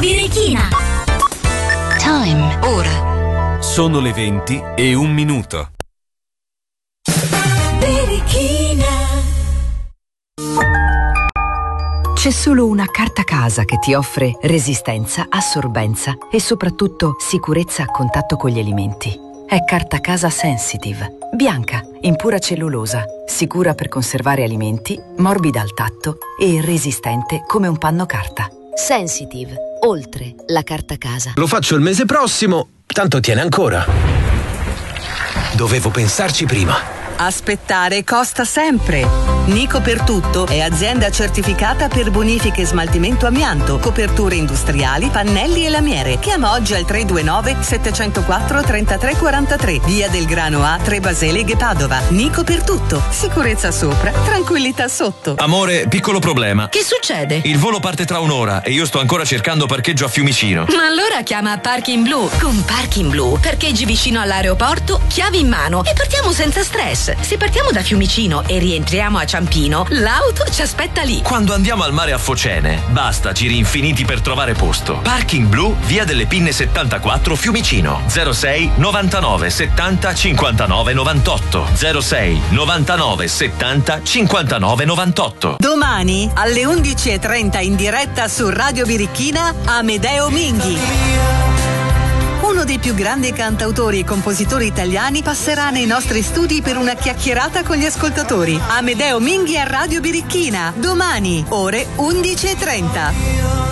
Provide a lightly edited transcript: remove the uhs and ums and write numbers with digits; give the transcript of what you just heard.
Birichina. Time. Ora. Sono le 20:01. Birichina. C'è solo una carta casa che ti offre resistenza, assorbenza e soprattutto sicurezza a contatto con gli alimenti. È Carta Casa Sensitive. Bianca, in pura cellulosa, sicura per conservare alimenti, morbida al tatto e resistente come un panno carta. Sensitive. Oltre la carta casa. Lo faccio il mese prossimo, tanto tiene ancora. Dovevo pensarci prima. Aspettare costa sempre. Nico per tutto è azienda certificata per bonifiche e smaltimento amianto, coperture industriali, pannelli e lamiere. Chiama oggi al 329 704 3343, via del Grano A, Tre Baseleghe, Padova. Nico per tutto. Sicurezza sopra, tranquillità sotto. Amore, piccolo problema. Che succede? Il volo parte tra un'ora e io sto ancora cercando parcheggio a Fiumicino. Ma allora chiama Parking Blu. Con Parking Blu parcheggi vicino all'aeroporto, chiavi in mano e partiamo senza stress. Se partiamo da Fiumicino e rientriamo a Ciampino, l'auto ci aspetta lì. Quando andiamo al mare a Focene, basta giri infiniti per trovare posto. Parking Blu, via delle Pinne 74, Fiumicino. 06 99 70 59 98. 06 99 70 59 98. Domani alle 11:30 in diretta su Radio Birichina, Amedeo Minghi. Uno dei più grandi cantautori e compositori italiani passerà nei nostri studi per una chiacchierata con gli ascoltatori. Amedeo Minghi a Radio Birichina, domani, ore 11:30.